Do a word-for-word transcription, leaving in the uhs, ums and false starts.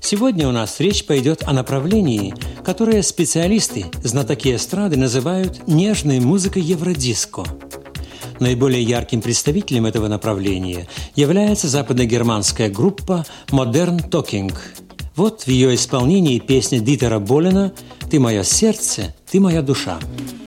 Сегодня у нас речь пойдет о направлении, которое специалисты, знатоки эстрады, называют нежной музыкой евродиско. Наиболее ярким представителем этого направления является западногерманская группа Modern Talking. Вот в ее исполнении песня Дитера Болена «Ты мое сердце, ты моя душа».